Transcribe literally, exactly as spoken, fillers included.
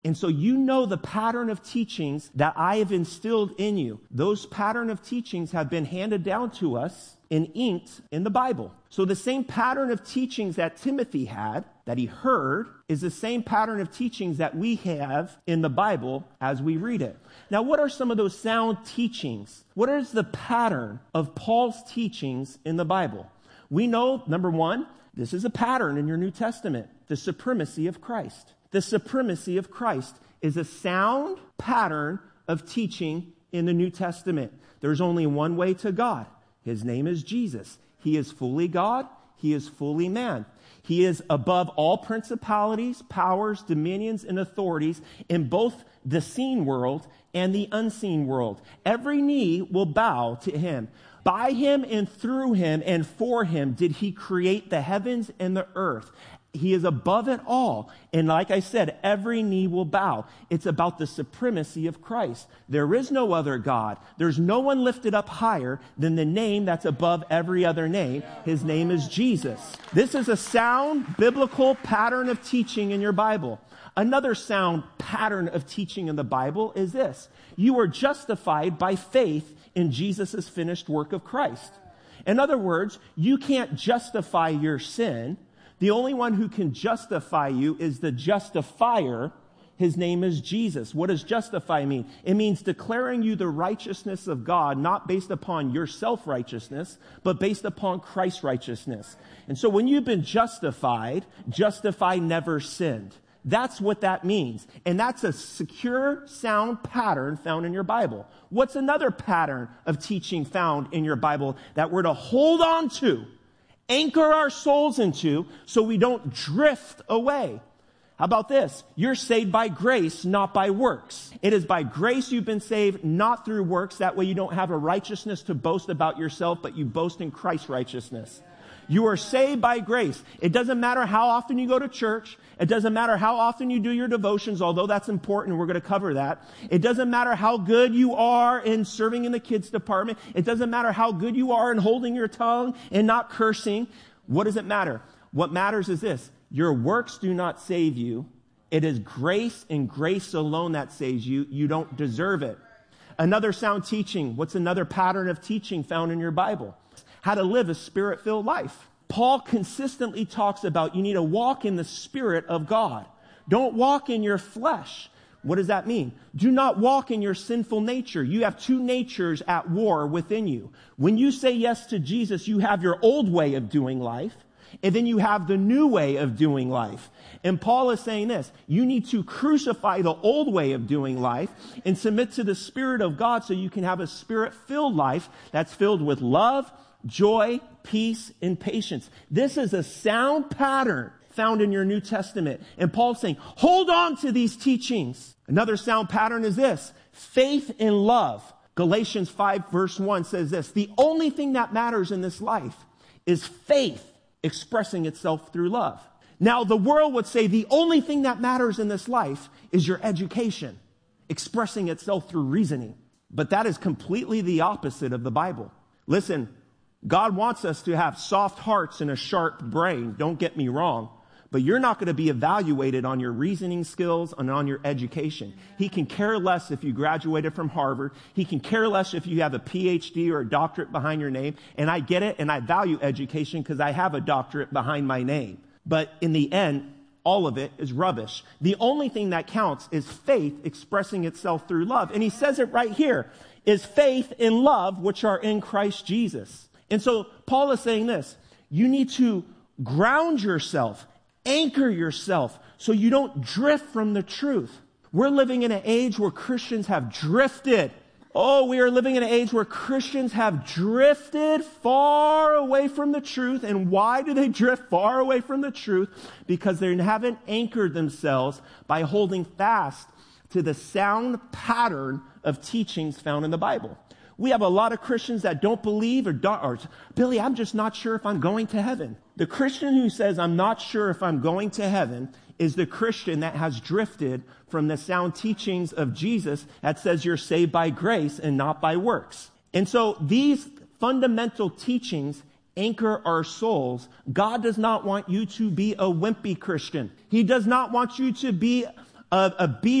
And so you know the pattern of teachings that I have instilled in you. Those pattern of teachings have been handed down to us and inked in the Bible. So the same pattern of teachings that Timothy had, that he heard, is the same pattern of teachings that we have in the Bible as we read it. Now, what are some of those sound teachings? What is the pattern of Paul's teachings in the Bible? We know, number one, this is a pattern in your New Testament, the supremacy of Christ. The supremacy of Christ is a sound pattern of teaching in the New Testament. There's only one way to God. His name is Jesus. He is fully God. He is fully man. He is above all principalities, powers, dominions, and authorities in both the seen world and the unseen world. Every knee will bow to him. By him and through him and for him did he create the heavens and the earth. He is above it all. And like I said, every knee will bow. It's about the supremacy of Christ. There is no other God. There's no one lifted up higher than the name that's above every other name. His name is Jesus. This is a sound biblical pattern of teaching in your Bible. Another sound pattern of teaching in the Bible is this. You are justified by faith in Jesus' finished work of Christ. In other words, you can't justify your sin. The only one who can justify you is the justifier. His name is Jesus. What does justify mean? It means declaring you the righteousness of God, not based upon your self-righteousness, but based upon Christ's righteousness. And so when you've been justified, justify never sinned. That's what that means. And that's a secure, sound pattern found in your Bible. What's another pattern of teaching found in your Bible that we're to hold on to? Anchor our souls into so we don't drift away. How about this? You're saved by grace, not by works. It is by grace you've been saved, not through works. That way you don't have a righteousness to boast about yourself, but you boast in Christ's righteousness. You are saved by grace. It doesn't matter how often you go to church. It doesn't matter how often you do your devotions, although that's important. We're going to cover that. It doesn't matter how good you are in serving in the kids department. It doesn't matter how good you are in holding your tongue and not cursing. What does it matter? What matters is this. Your works do not save you. It is grace and grace alone that saves you. You don't deserve it. Another sound teaching. What's another pattern of teaching found in your Bible? How to live a spirit-filled life. Paul consistently talks about you need to walk in the Spirit of God. Don't walk in your flesh. What does that mean? Do not walk in your sinful nature. You have two natures at war within you. When you say yes to Jesus, you have your old way of doing life, and then you have the new way of doing life. And Paul is saying this, you need to crucify the old way of doing life and submit to the Spirit of God so you can have a Spirit-filled life that's filled with love, joy, peace, and patience. This is a sound pattern found in your New Testament. And Paul's saying, hold on to these teachings. Another sound pattern is this, faith in love. Galatians five verse one says this, the only thing that matters in this life is faith expressing itself through love. Now, the world would say the only thing that matters in this life is your education, expressing itself through reasoning. But that is completely the opposite of the Bible. Listen, God wants us to have soft hearts and a sharp brain. Don't get me wrong. But you're not going to be evaluated on your reasoning skills and on your education. He can care less if you graduated from Harvard. He can care less if you have a P H D or a doctorate behind your name. And I get it, and I value education because I have a doctorate behind my name. But in the end, all of it is rubbish. The only thing that counts is faith expressing itself through love. And he says it right here, is faith in love, which are in Christ Jesus. And so Paul is saying this, you need to ground yourself, anchor yourself so you don't drift from the truth. We're living in an age where Christians have drifted. Oh, we are living in an age where Christians have drifted far away from the truth. And why do they drift far away from the truth? Because they haven't anchored themselves by holding fast to the sound pattern of teachings found in the Bible. We have a lot of Christians that don't believe or, don't, or, Billy, I'm just not sure if I'm going to heaven. The Christian who says, I'm not sure if I'm going to heaven, is the Christian that has drifted from the sound teachings of Jesus that says you're saved by grace and not by works. And so these fundamental teachings anchor our souls. God does not want you to be a wimpy Christian. He does not want you to be a, a beetle